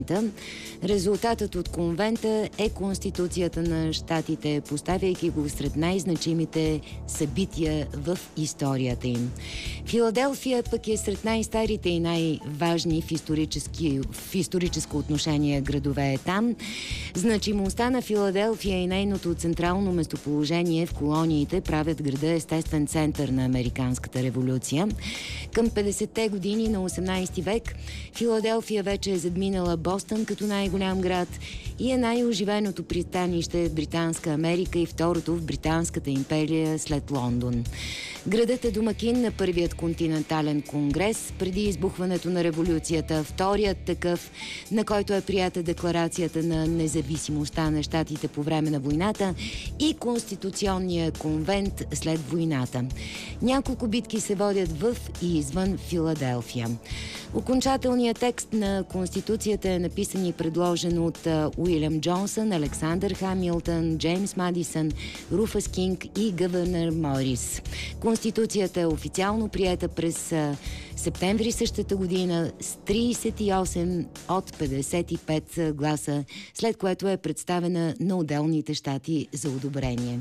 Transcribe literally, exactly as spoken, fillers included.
Резултатът от конвента е Конституцията на щатите, поставяйки го сред най-значимите събития в историята им. Филаделфия пък е сред най-старите и най-важни в, исторически, в историческо отношение градове там. Значимостта на Филаделфия и нейното централно местоположение в колониите правят града естествен център на американската революция. Към петдесетте години на осемнадесети век Филаделфия вече е задминала Бостън като най-голям град и е най-оживеното пристанище в Британска Америка и второто в Британската империя след Лондон. Градът е домакин на първият континентален конгрес преди избухването на революцията, вторият такъв, на който е прията декларацията на независимостта на щатите по време на войната и Конституционния конвент след войната. Няколко битки се водят в и извън Филаделфия. Окончателният текст на Конституцията е написан и предложен от Уилям Джонсън, Александър Хамилтън, Джеймс Мадисън, Руфъс Кинг и Гъвърнър Морис. Конституцията е официално приета през септември същата година с тридесет и осем от петдесет и пет гласа, след което е представена на отделните щати за одобрение.